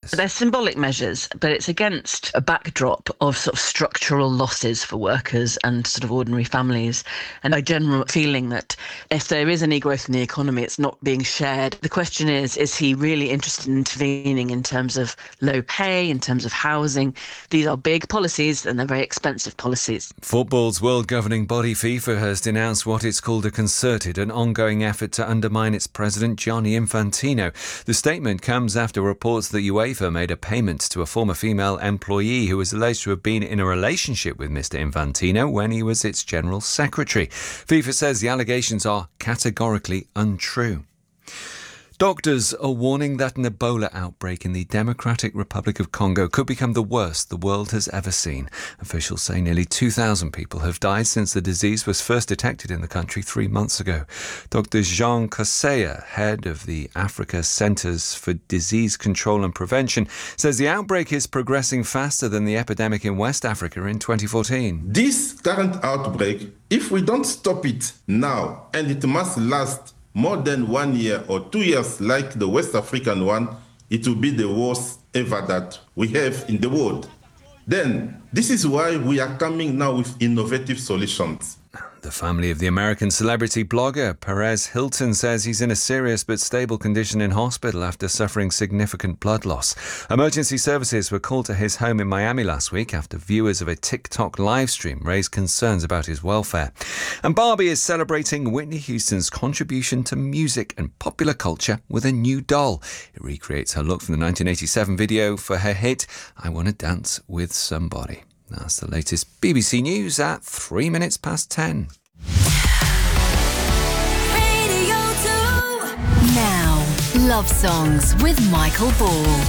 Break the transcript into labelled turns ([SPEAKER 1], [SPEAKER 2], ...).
[SPEAKER 1] this?
[SPEAKER 2] They're symbolic measures, but it's against a backdrop of sort of structural losses for workers and sort of ordinary families, and a general feeling that if there is any growth in the economy, it's not being shared. The question is he really interested in intervening in terms of low pay, in terms of housing? These are big policies and they're very expensive policies.
[SPEAKER 1] Football's world governing body FIFA has denounced what it's called a concerted and ongoing effort to undermine its president Gianni Infantino. The statement comes after reports that UEFA made a payment to a former female employee who was alleged to have been in a relationship with Mr. Infantino when he was its general secretary. FIFA says the allegations are categorically untrue. Doctors are warning that an Ebola outbreak in the Democratic Republic of Congo could become the worst the world has ever seen. Officials say nearly 2,000 people have died since the disease was first detected in the country 3 months ago. Dr. Jean Kaseya, head of the Africa Centers for Disease Control and Prevention, says the outbreak is progressing faster than the epidemic in West Africa in 2014.
[SPEAKER 3] This current outbreak, if we don't stop it now, and it must last more than 1 year or 2 years like the West African one, it will be the worst ever that we have in the world. Then, this is why we are coming now with innovative solutions.
[SPEAKER 1] The family of the American celebrity blogger Perez Hilton says he's in a serious but stable condition in hospital after suffering significant blood loss. Emergency services were called to his home in Miami last week after viewers of a TikTok live stream raised concerns about his welfare. And Barbie is celebrating Whitney Houston's contribution to music and popular culture with a new doll. It recreates her look from the 1987 video for her hit I Wanna Dance With Somebody. That's the latest BBC News at 3 minutes past 10.
[SPEAKER 4] Radio 2. Now, Love Songs with Michael Ball.